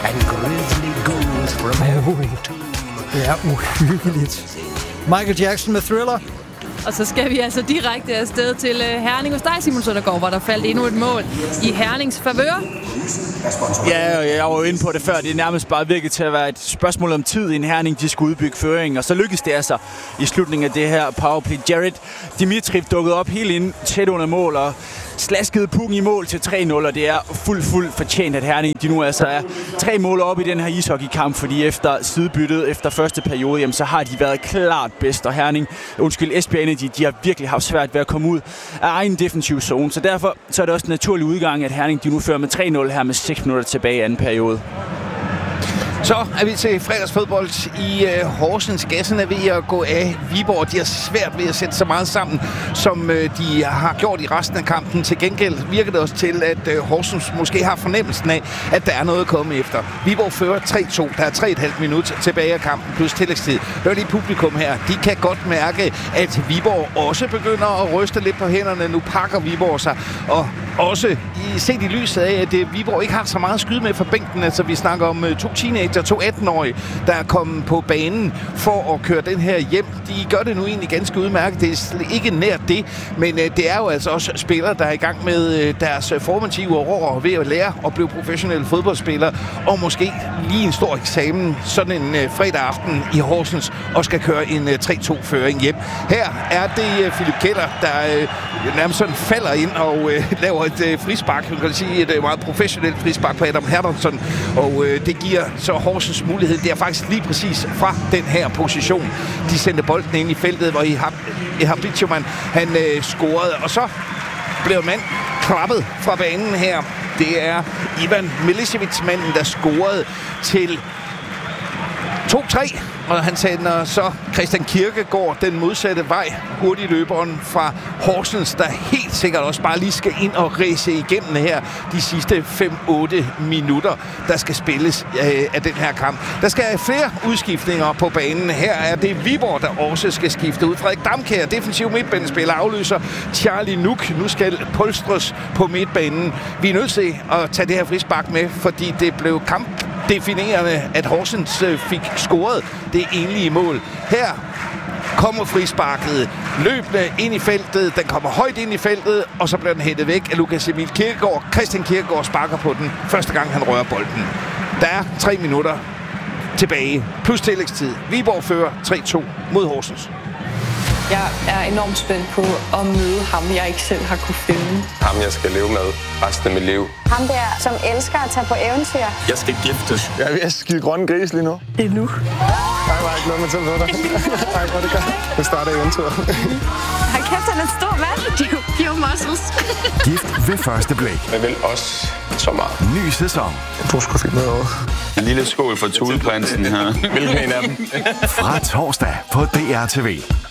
Det er uhyggeligt. Michael Jackson med Thriller. Og så skal vi altså direkte afsted til Herning hos dig, Simon Søndergaard, hvor der faldt endnu et mål i Hernings favør. Ja, jeg var jo inde på det før. Det er nærmest bare virket til at være et spørgsmål om tid i en Herning, de skulle udbygge føringen. Og så lykkedes det altså i slutningen af det her powerplay. Jared Dimitriv dukkede op helt ind tæt under mål og slaskede pukken i mål til 3-0, og det er fuldt fortjent, at Herning de nu altså er 3 mål op i den her ishockeykamp, fordi efter sidebyttet, efter første periode, jamen, så har de været klart bedst, og Esbjerg Energy, de har virkelig haft svært ved at komme ud af egen defensiv zone, så derfor så er det også en naturlig udgang, at Herning de nu fører med 3-0 her med 6 minutter tilbage i anden periode. Så er vi til fredagsfodbold i Horsens. Gassen er ved at gå af. Viborg, de har svært ved at sætte så meget sammen, som de har gjort i resten af kampen. Til gengæld virker det også til, at Horsens måske har fornemmelsen af, at der er noget at komme efter. Viborg fører 3-2. Der er 3,5 minut tilbage af kampen plus tillægstid. Hør lige publikum her. De kan godt mærke, at Viborg også begynder at ryste lidt på hænderne. Nu pakker Viborg sig, og også set i lyset af, at Viborg ikke har så meget at skyde med fra bænken. Altså vi snakker om 2 teenager, 2 18-årige, der er kommet på banen for at køre den her hjem. De gør det nu egentlig ganske udmærket. Det er ikke nært det, men det er jo altså også spillere, der er i gang med deres formative år ved at lære at blive professionelle fodboldspillere, og måske lige en stor eksamen sådan en fredag aften i Horsens, og skal køre en 3-2-føring hjem. Her er det Philip Keller, der nærmest sådan falder ind og laver et frispark. Man kan sige et meget professionelt frispark på Adam Hermansson, og det giver så Horsens mulighed. Det er faktisk lige præcis fra den her position. De sendte bolden ind i feltet, hvor Ihab Bichuman, han scorede, og så blev mand klappet fra banen her. Det er Ivan Milicevic, manden, der scorede til 2-3, og han sender så Christian Kirkegaard den modsatte vej. Hurtigløberen fra Horsens, der helt sikkert også bare lige skal ind og ræse igennem her de sidste 5-8 minutter, der skal spilles af den her kamp. Der skal flere udskiftninger på banen. Her er det Viborg, der også skal skifte ud. Frederik Damkjær, defensiv midtbanespiller, afløser Charlie Nuk. Nu skal polstres på midtbanen. Vi er nødt til at tage det her frispark med, fordi det blev kampdefinerende, at Horsens fik scoret det enlige mål. Her kommer frisparket løbende ind i feltet. Den kommer højt ind i feltet, og så bliver den hættet væk af Lukas Emil Kirkegaard. Christian Kirkegaard sparker på den første gang, han rører bolden. Der er 3 minutter tilbage, plus tillægstid. Viborg fører 3-2 mod Horsens. Jeg er enormt spændt på at møde ham, jeg ikke selv har kunne finde. Ham, jeg skal leve med resten af mit liv. Ham der, som elsker at tage på eventyr. Jeg skal giftes. Jeg er ved at skide grønne gris lige nu. Det er nu. Ej, hvor er ikke noget med til at dig. Ej, hvor det gør. Det starter eventyret. Hold kæft, han er en stor mand. Pure muscles. Gift ved første blik. Jeg vil også så meget. Ny sæson. Du skulle finde noget over. En lille skål for Thuleprinsen her. Hvilken en af dem? Fra torsdag på DRTV.